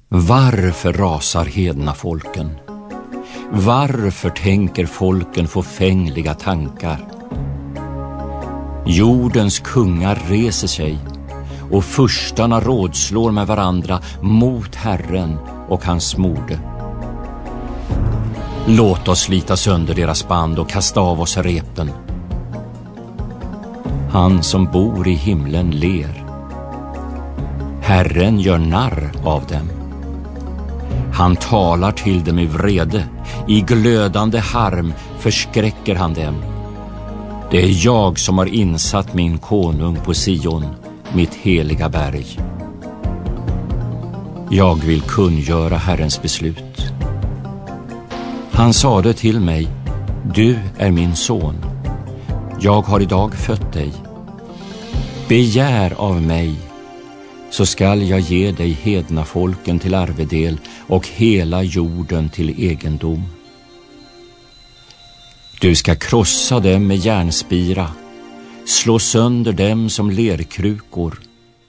Varför rasar hedna folken? Varför tänker folken förfängliga tankar? Jordens kungar reser sig och furstarna rådslår med varandra mot Herren och hans mode. Låt oss slita sönder deras band och kasta av oss repen. Han som bor i himlen ler. Herren gör narr av dem. Han talar till dem i vrede. I glödande harm förskräcker han dem. Det är jag som har insatt min konung på Sion, mitt heliga berg. Jag vill kungöra Herrens beslut. Han sade till mig, du är min son. Jag har idag fött dig. Begär av mig, så skall jag ge dig hedna folken till arvedel och hela jorden till egendom. Du ska krossa dem med järnspira, slå sönder dem som lerkrukor.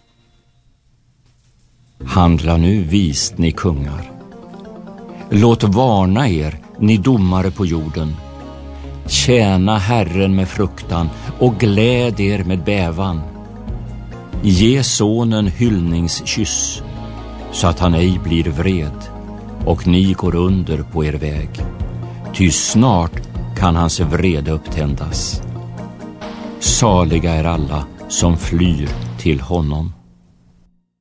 Handla nu vist, ni kungar. Låt varna er, ni domare på jorden. Tjäna Herren med fruktan och gläd er med bävan. Ge sonen hyllningskyss, så att han ej blir vred och ni går under på er väg. Ty snart kan hans vrede upptändas. Saliga är alla som flyr till honom.